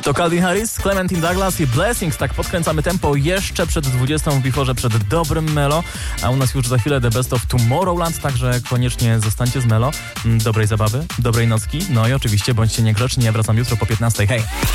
To Calvin Harris, Clementine Douglas i Blessings. Tak podkręcamy tempo jeszcze przed 20 w Biforze, przed dobrym Melo. A u nas już za chwilę The Best of Tomorrowland, także koniecznie zostańcie z Melo. Dobrej zabawy, dobrej nocki. No i oczywiście bądźcie niegrzeczni. Ja wracam jutro po 15. Hej!